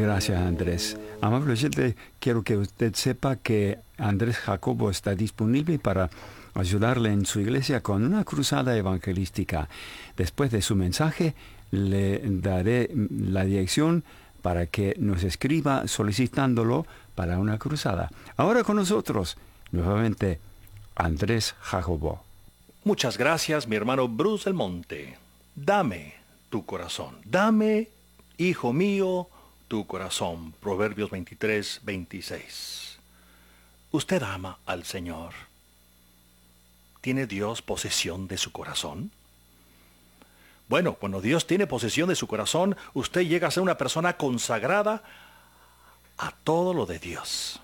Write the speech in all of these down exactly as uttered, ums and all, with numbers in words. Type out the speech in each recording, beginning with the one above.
Gracias, Andrés. Amable oyente, quiero que usted sepa que Andrés Jacobo está disponible para ayudarle en su iglesia con una cruzada evangelística. Después de su mensaje, le daré la dirección para que nos escriba solicitándolo para una cruzada. Ahora con nosotros, nuevamente, Andrés Jacobo. Muchas gracias, mi hermano Bruce del Monte. Dame tu corazón. Dame, hijo mío, tu corazón. Proverbios veintitrés, veintiséis. ¿Usted ama al Señor? ¿Tiene Dios posesión de su corazón? Bueno, cuando Dios tiene posesión de su corazón, usted llega a ser una persona consagrada a todo lo de Dios.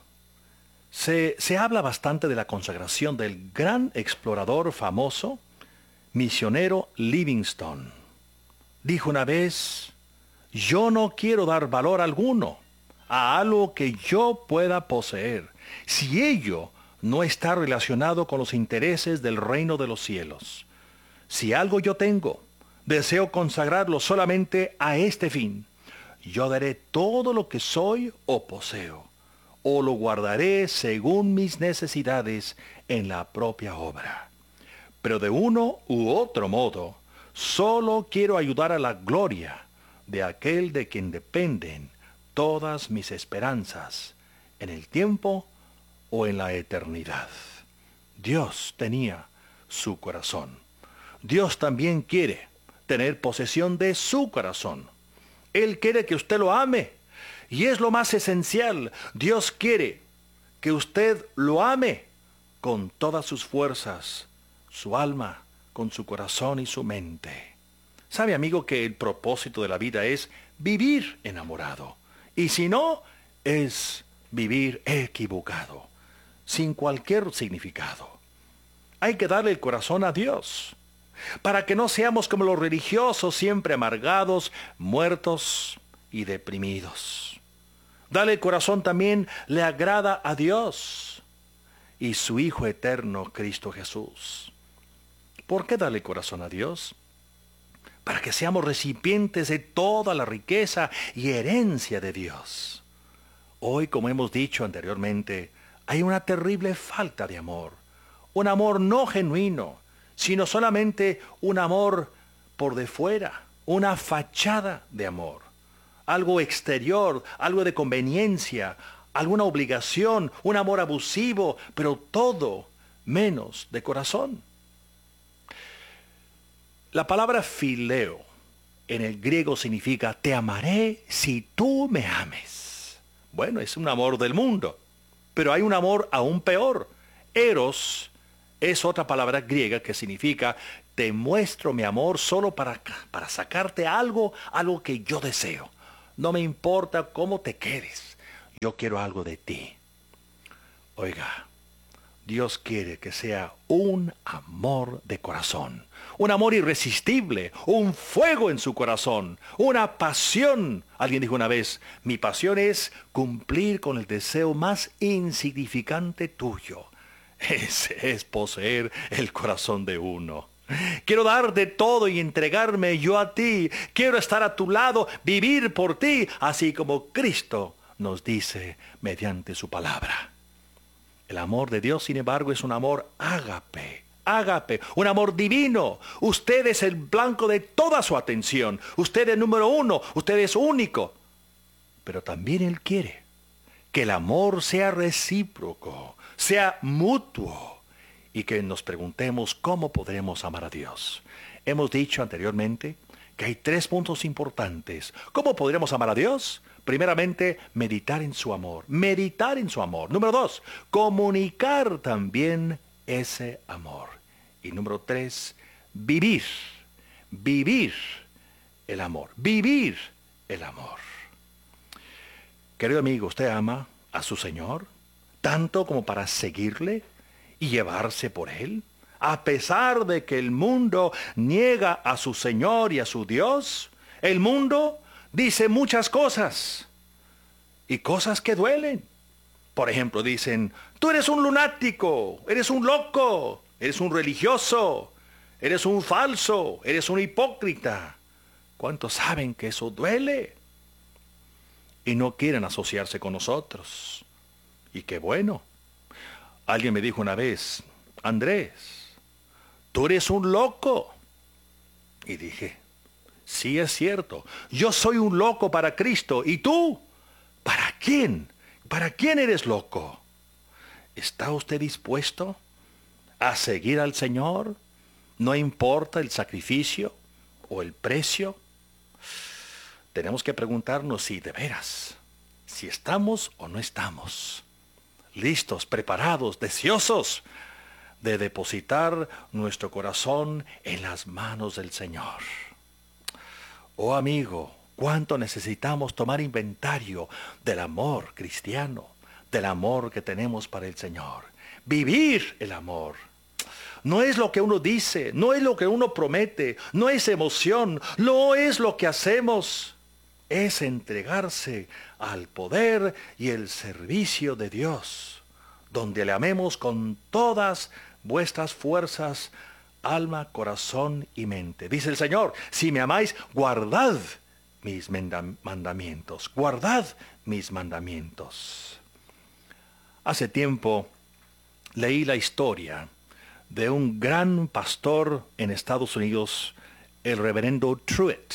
Se, se habla bastante de la consagración del gran explorador famoso, misionero Livingstone. Dijo una vez: yo no quiero dar valor alguno a algo que yo pueda poseer, si ello no está relacionado con los intereses del reino de los cielos. Si algo yo tengo, deseo consagrarlo solamente a este fin. Yo daré todo lo que soy o poseo, o lo guardaré según mis necesidades en la propia obra. Pero de uno u otro modo, solo quiero ayudar a la gloria de aquel de quien dependen todas mis esperanzas, en el tiempo o en la eternidad. Dios tenía su corazón. Dios también quiere tener posesión de su corazón. Él quiere que usted lo ame. Y es lo más esencial. Dios quiere que usted lo ame con todas sus fuerzas, su alma, con su corazón y su mente. ¿Sabe, amigo, que el propósito de la vida es vivir enamorado? Y si no, es vivir equivocado, sin cualquier significado. Hay que darle el corazón a Dios, para que no seamos como los religiosos, siempre amargados, muertos y deprimidos. Darle el corazón también le agrada a Dios y su Hijo eterno, Cristo Jesús. ¿Por qué darle el corazón a Dios? Para que seamos recipientes de toda la riqueza y herencia de Dios. Hoy, como hemos dicho anteriormente, hay una terrible falta de amor. Un amor no genuino, sino solamente un amor por de fuera, una fachada de amor. Algo exterior, algo de conveniencia, alguna obligación, un amor abusivo, pero todo menos de corazón. La palabra fileo en el griego significa te amaré si tú me ames. Bueno, es un amor del mundo, pero hay un amor aún peor. Eros es otra palabra griega que significa te muestro mi amor solo para, para sacarte algo, algo que yo deseo. No me importa cómo te quedes, yo quiero algo de ti. Oiga, Dios quiere que sea un amor de corazón, un amor irresistible, un fuego en su corazón, una pasión. Alguien dijo una vez, mi pasión es cumplir con el deseo más insignificante tuyo. Ese es poseer el corazón de uno. Quiero dar de todo y entregarme yo a ti. Quiero estar a tu lado, vivir por ti, así como Cristo nos dice mediante su palabra. El amor de Dios, sin embargo, es un amor ágape, ágape, un amor divino. Usted es el blanco de toda su atención. Usted es número uno, usted es único. Pero también Él quiere que el amor sea recíproco, sea mutuo, y que nos preguntemos cómo podremos amar a Dios. Hemos dicho anteriormente que hay tres puntos importantes. ¿Cómo podremos amar a Dios? Primeramente, meditar en su amor. Meditar en su amor. Número dos, comunicar también ese amor. Y número tres, vivir. Vivir el amor. Vivir el amor. Querido amigo, ¿usted ama a su Señor tanto como para seguirle y llevarse por Él? A pesar de que el mundo niega a su Señor y a su Dios, el mundo dice muchas cosas, y cosas que duelen. Por ejemplo, dicen, tú eres un lunático, eres un loco, eres un religioso, eres un falso, eres un hipócrita. ¿Cuántos saben que eso duele? y no quieren asociarse con nosotros. Y qué bueno. Alguien me dijo una vez, Andrés, tú eres un loco. Y dije, sí es cierto, yo soy un loco para Cristo. ¿Y tú? ¿Para quién? ¿Para quién eres loco? ¿Está usted dispuesto a seguir al Señor? No importa el sacrificio o el precio. Tenemos que preguntarnos si de veras, si estamos o no estamos listos, preparados, deseosos de depositar nuestro corazón en las manos del Señor. Oh amigo, cuánto necesitamos tomar inventario del amor cristiano, del amor que tenemos para el Señor. Vivir el amor. No es lo que uno dice, no es lo que uno promete, no es emoción, no es lo que hacemos. Es entregarse al poder y el servicio de Dios, donde le amemos con todas vuestras fuerzas, alma, corazón y mente. Dice el Señor, si me amáis, guardad mis mandamientos, guardad mis mandamientos. Hace tiempo leí la historia de un gran pastor en Estados Unidos, el reverendo Truett.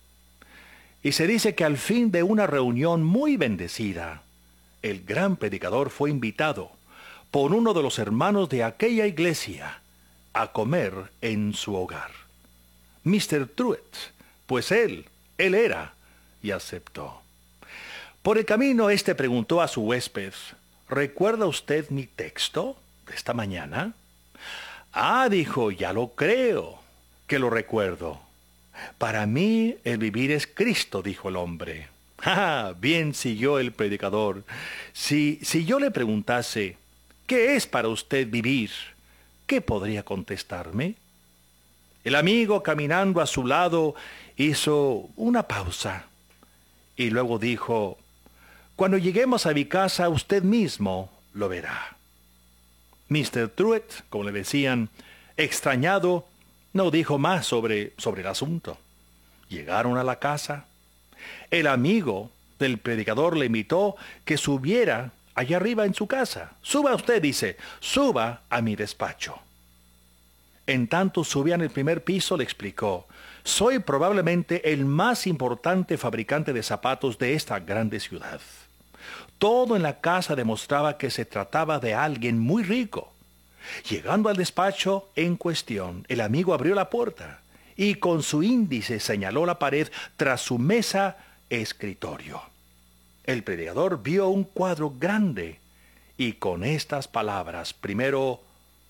Y se dice que al fin de una reunión muy bendecida, el gran predicador fue invitado por uno de los hermanos de aquella iglesia a comer en su hogar. mister Truett, pues él, él era, y aceptó. Por el camino, éste preguntó a su huésped, ¿recuerda usted mi texto de esta mañana? Ah, dijo, ya lo creo, que lo recuerdo. Para mí el vivir es Cristo, dijo el hombre. Ah, bien, siguió el predicador. Si, si yo le preguntase, ¿qué es para usted vivir? ¿Qué podría contestarme? El amigo, caminando a su lado, hizo una pausa y luego dijo, cuando lleguemos a mi casa, usted mismo lo verá. mister Truett, como le decían, extrañado, no dijo más sobre, sobre el asunto. Llegaron a la casa. El amigo del predicador le invitó que subiera allá arriba en su casa. Suba usted, dice, suba a mi despacho. En tanto subía en el primer piso, le explicó, soy probablemente el más importante fabricante de zapatos de esta grande ciudad. Todo en la casa demostraba que se trataba de alguien muy rico. Llegando al despacho en cuestión, el amigo abrió la puerta y con su índice señaló la pared tras su mesa escritorio. El predicador vio un cuadro grande y con estas palabras, primero,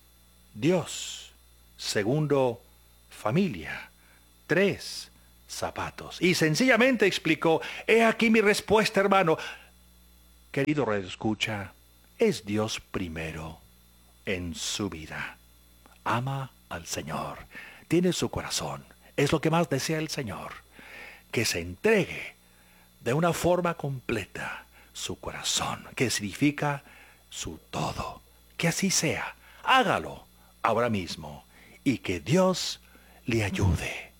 Dios, segundo, familia, tres, zapatos. Y sencillamente explicó, he aquí mi respuesta, hermano. Querido radioescucha, es Dios primero en su vida. Ama al Señor, tiene su corazón, es lo que más desea el Señor, que se entregue de una forma completa su corazón, que significa su todo. Que así sea, hágalo ahora mismo y que Dios le ayude.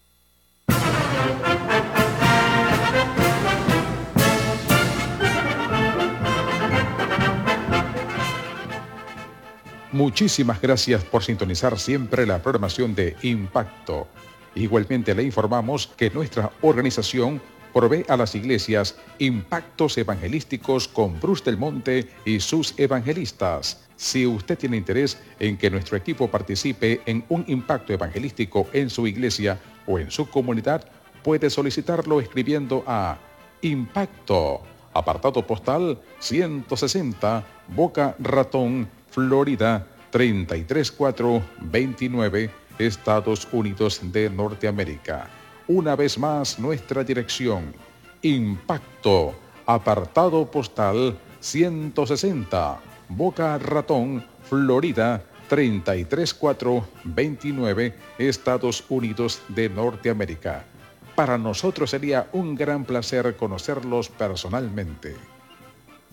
Muchísimas gracias por sintonizar siempre la programación de Impacto. Igualmente le informamos que nuestra organización provee a las iglesias impactos evangelísticos con Bruce del Monte y sus evangelistas. Si usted tiene interés en que nuestro equipo participe en un impacto evangelístico en su iglesia o en su comunidad, puede solicitarlo escribiendo a Impacto, apartado postal ciento sesenta, Boca Ratón, Florida, treinta y tres mil cuatrocientos veintinueve, Estados Unidos de Norteamérica. Una vez más, nuestra dirección: Impacto, apartado postal ciento sesenta, Boca Ratón, Florida, treinta y tres mil cuatrocientos veintinueve, Estados Unidos de Norteamérica. Para nosotros sería un gran placer conocerlos personalmente.